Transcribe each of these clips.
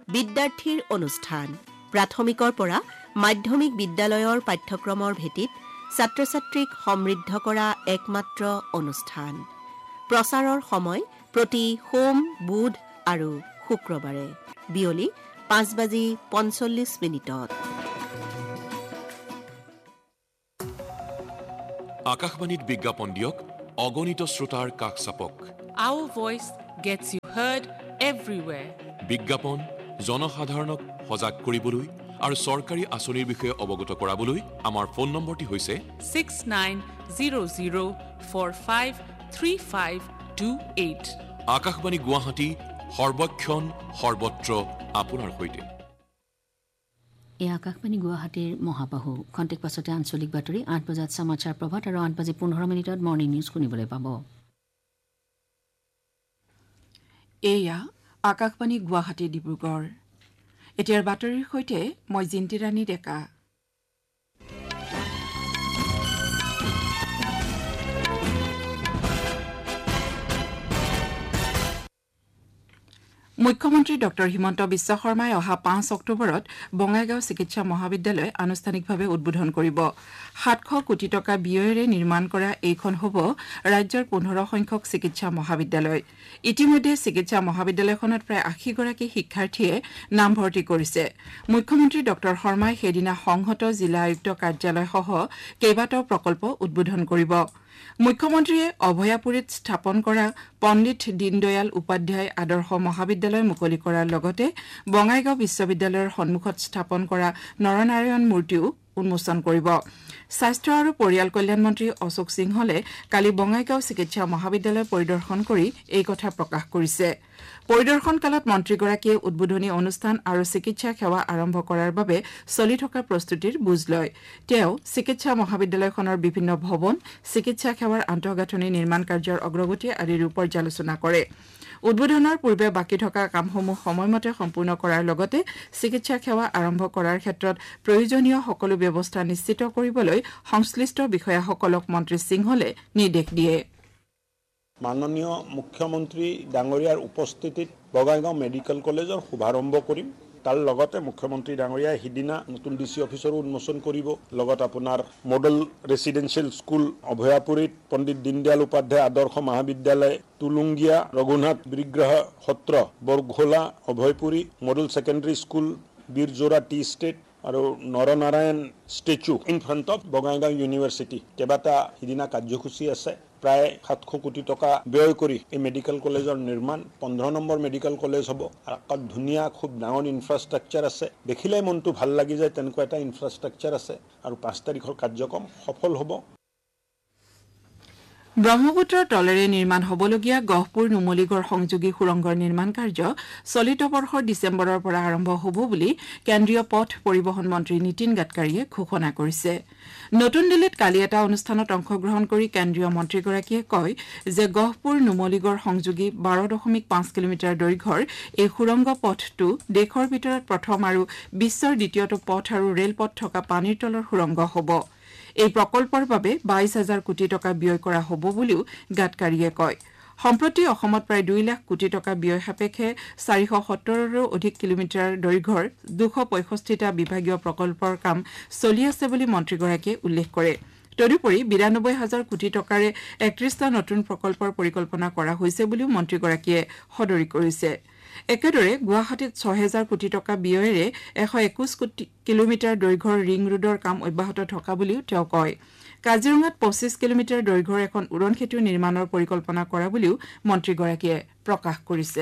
বিদ্যাৰ্থীৰ অনুষ্ঠান প্ৰাথমিকৰ পৰা মাধ্যমিক বিদ্যালয়ৰ পাঠ্যক্ৰমৰ ভিত্তিত ছাত্ৰ-ছাত্ৰীক সমৃদ্ধ কৰা একমাত্ৰ অনুষ্ঠান প্ৰচাৰৰ সময় প্ৰতি সোম বুধ আৰু শুক্ৰবাৰে বিয়লি 5:45 আকাশবাণীত বিজ্ঞাপন দিয়ক অগণিত শ্ৰোতাৰ কাষ চাপক Our voice gets you heard everywhere. বিজ্ঞাপন জনসাধাৰণক সজাগ কৰিবলৈ আৰু চৰকাৰী আঁচনিৰ বিষয়ে অৱগত কৰাবলৈ আমাৰ ফোন নম্বৰটি হৈছে 6900453528 আকাশবাণী গুৱাহাটী সৰ্বক্ষণ সৰ্বত্ৰ আপোনাৰ সৈতে এই আকাশবাণী গুৱাহাটীৰ মহাবাহু খন্তেক পাছতে আঞ্চলিক বাতৰি 8 বজাত সমাচাৰ প্ৰভাত আৰু 8:15 মৰ্ণিং নিউজ শুনিবলৈ পাব এয়া আকাশবাণী গুৱাহাটী ডিব্ৰুগড় এতিয়াৰ বাতৰিৰ সৈতে মই জিন্তিৰাণী ডেকা মুখ্যমন্ত্ৰী ডক্টৰ হিমন্ত বিশ্ব শৰ্মাই অহা 5 অক্টোবৰত বঙাইগাঁও চিকিৎসা মহাবিদ্যালয় আনুষ্ঠানিকভাৱে উদ্বোধন কৰিব 700 কোটি টকা ব্যয়েৰে নিৰ্মাণ কৰা এইখন হ'ব ৰাজ্যৰ 15 সংখ্যক চিকিৎসা মহাবিদ্যালয় ইতিমধ্যে চিকিৎসা মহাবিদ্যালয়খনত প্ৰায় 80 গৰাকী শিক্ষাৰ্থীয়ে নামভৰ্তি কৰিছে মুখ্যমন্ত্ৰী ডক্টৰ শৰ্মাই সেইদিনা সংহত জিলা আয়ুক্ত কাৰ্যালয় সহ কেইবাটাও প্ৰকল্প উদ্বোধন কৰিব মুখ্যমন্ত্ৰীয়ে অভয়াপুৰীত স্থাপন কৰা পণ্ডিত দীনদয়াল উপাধ্যায় আদৰ্শ মহাবিদ্যালয় মুকলি কৰাৰ লগতে বঙাইগাঁও বিশ্ববিদ্যালয়ৰ সন্মুখত স্থাপন কৰা নৰনাৰায়ণ মূৰ্তিও উন্মোচন কৰিব স্বাস্থ্য আৰু পৰিয়াল কল্যাণ মন্ত্ৰী অশোক সিংহলে কালি বঙাইগাঁও চিকিৎসা মহাবিদ্যালয় পৰিদৰ্শন কৰি এই কথা প্ৰকাশ কৰিছে পৰিদৰ্শন কালত মন্ত্ৰীগৰাকীয়ে উদ্বোধনী অনুষ্ঠান আৰু চিকিৎসা সেৱা আৰম্ভ কৰাৰ বাবে চলি থকা প্ৰস্তুতিৰ বুজ লয় তেওঁ চিকিৎসা মহাবিদ্যালয়খনৰ বিভিন্ন ভৱন চিকিৎসা সেৱাৰ আন্তঃগাঁথনি নিৰ্মাণ কাৰ্যৰ অগ্ৰগতি আদিৰ পৰ্যালোচনা কৰে উদ্বোধনৰ পূৰ্বে বাকি থকা কামসমূহ সময়মতে সম্পূৰ্ণ কৰাৰ লগতে চিকিৎসা সেৱা আৰম্ভ কৰাৰ ক্ষেত্ৰত প্ৰয়োজনীয় সকলো ব্যৱস্থা নিশ্চিত কৰিবলৈ সংশ্লিষ্ট বিষয়াসকলক মন্ত্ৰী সিংহলে নিৰ্দেশ দিয়ে মাননীয় মুখ্যমন্ত্ৰী ডাঙৰীয়াৰ উপস্থিতিত বঙাইগাঁও মেডিকেল কলেজৰ শুভাৰম্ভ কৰিম তাৰ লগতে মুখ্যমন্ত্ৰী ডাঙৰীয়াই সিদিনা নতুন ডিসি অফিচৰো উন্মোচন কৰিব লগত আপোনাৰ মডেল ৰেসিডেন্সিয়েল স্কুল অভয়াপুৰীত পণ্ডিত দীনদয়াল উপাধ্যায় আদৰ্শ মহাবিদ্যালয় তুলুংগিয়া ৰঘুনাথ বিগ্ৰহ সত্ৰ Borghola Abhayapuri model secondary school বীৰজোৰা T state আৰু Naranarayan statue in front of Bongaigaon university কেইবাটা সিদিনা কাৰ্যসূচী আছে প্ৰায় 700 কোটি টকা ব্যয় কৰি এই মেডিকেল কলেজৰ নিৰ্মাণ 15 নম্বৰ মেডিকেল কলেজ হ'ব আৰু ধুনীয়া খুব ডাঙৰ ইনফ্ৰাষ্ট্ৰাকচাৰ আছে দেখিলে মনটো ভাল লাগি যায় তেনেকুৱা এটা ইনফ্ৰাষ্ট্ৰাকচাৰ আছে আৰু 5 তাৰিখৰ কাৰ্যক্ৰম সফল হ'ব ব্ৰহ্মপুত্ৰৰ তলেৰে নিৰ্মাণ হ'বলগীয়া গহপুৰ নুমলীগড় সংযোগী সুৰংগৰ নিৰ্মাণ কাৰ্য চলিত বৰ্ষৰ ডিচেম্বৰৰ পৰা আৰম্ভ হ'ব বুলি কেন্দ্ৰীয় পথ পৰিবহণ মন্ত্ৰী নীতিন গাডকাৰীয়ে ঘোষণা কৰিছে নতুন দিল্লীত কালি এটা অনুষ্ঠানত অংশগ্ৰহণ কৰি কেন্দ্ৰীয় মন্ত্ৰীগৰাকীয়ে কয় যে গহপুৰ নুমলীগড় সংযোগী 12.5 কিলোমিটাৰ দৈৰ্ঘ্যৰ এই সুৰংগ পথটো দেশৰ ভিতৰত প্ৰথম আৰু বিশ্বৰ দ্বিতীয়টো পথ আৰু ৰেলপথ থকা পানীৰ তলৰ সুৰংগ হ'ব এই প্ৰকল্পৰ বাবে 22,000 কোটি টকা ব্যয় কৰা হ'ব বুলিও গাডকাৰীয়ে কয় সম্প্ৰতি অসমত প্ৰায় 2 লাখ কোটি টকা ব্যয় সাপেক্ষে 470ৰো অধিক কিলোমিটাৰ দৈৰ্ঘ্যৰ 265টা বিভাগীয় প্ৰকল্পৰ কাম চলি আছে বুলি মন্ত্ৰীগৰাকীয়ে উল্লেখ কৰে তদুপৰি 92,000 কোটি টকাৰে 31টা নতুন প্ৰকল্পৰ পৰিকল্পনা কৰা হৈছে বুলিও মন্ত্ৰীগৰাকীয়ে সদৰি কৰিছে একেদৰে গুৱাহাটীত 6,000 কোটি টকা ব্যয়েৰে 121 কিলোমিটাৰ দৈৰ্ঘ্যৰ ৰিং ৰোডৰ কাম অব্যাহত থকা বুলিও তেওঁ কয় কাজিৰঙাত 25 কিলোমিটাৰ দৈৰ্ঘ্যৰ এখন উৰণ সেতু নিৰ্মাণৰ পৰিকল্পনা কৰা বুলিও মন্ত্ৰীগৰাকীয়ে প্ৰকাশ কৰিছে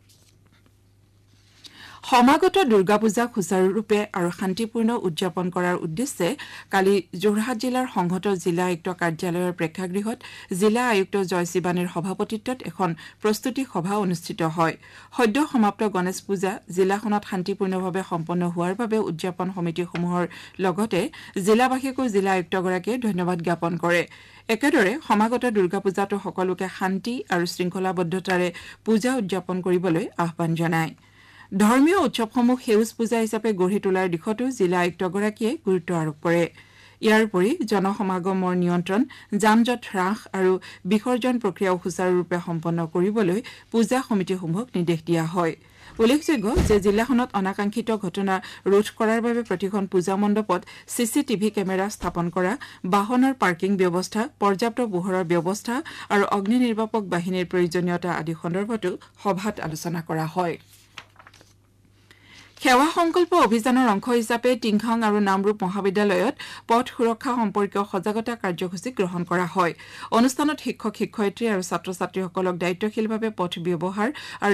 সমাগত দুৰ্গা পূজা সুচাৰুৰূপে আৰু শান্তিপূৰ্ণ উদযাপন কৰাৰ উদ্দেশ্যে কালি যোৰহাট জিলাৰ সংহত জিলা আয়ুক্ত কাৰ্যালয়ৰ প্ৰেক্ষাগৃহত জিলা আয়ুক্ত জয় শিৱানীৰ সভাপতিত্বত এখন প্ৰস্তুতি সভা অনুষ্ঠিত হয় সদ্য সমাপ্ত গণেশ পূজা জিলাখনত শান্তিপূৰ্ণভাৱে সম্পন্ন হোৱাৰ বাবে উদযাপন সমিতিসমূহৰ লগতে জিলাবাসীকো জিলা আয়ুক্তগৰাকীয়ে ধন্যবাদ জ্ঞাপন কৰে একেদৰে সমাগত দুৰ্গা পূজাটো সকলোকে শান্তি আৰু শৃংখলাবদ্ধতাৰে পূজা উদযাপন কৰিবলৈ আহ্বান জনায় ধৰ্মীয় উৎসৱসমূহ সেউজ পূজা হিচাপে গঢ়ি তোলাৰ দিশতো জিলা আয়ুক্তগৰাকীয়ে গুৰুত্ব আৰোপ কৰে ইয়াৰ উপৰি জনসমাগমৰ নিয়ন্ত্ৰণ যান-জঁট হ্ৰাস আৰু বিসৰ্জন প্ৰক্ৰিয়া সুচাৰুৰূপে সম্পন্ন কৰিবলৈ পূজা সমিতিসমূহক নিৰ্দেশ দিয়া হয় উল্লেখযোগ্য যে জিলাখনত অনাকাংক্ষিত ঘটনা ৰোধ কৰাৰ বাবে প্ৰতিখন পূজা মণ্ডপত চিচিটিভি কেমেৰা স্থাপন কৰা, বাহনৰ পাৰ্কিং ব্যৱস্থা, পৰ্যাপ্ত পোহৰৰ ব্যৱস্থা আৰু অগ্নি নিৰ্বাপক বাহিনীৰ প্ৰয়োজনীয়তা আদি সন্দৰ্ভতো সভাত আলোচনা কৰা হয়। সেৱা সংকল্প অভিযানৰ অংশ হিচাপে টিংখাং আৰু নামৰূপ মহাবিদ্যালয়ত পথ সুৰক্ষা সম্পৰ্কীয় সজাগতা কাৰ্যসূচী গ্ৰহণ কৰা হয়। অনুষ্ঠানত শিক্ষক শিক্ষয়িত্ৰী আৰু ছাত্ৰ ছাত্ৰীসকলক দায়িত্বশীলভাৱে পথ ব্যৱহাৰ আৰু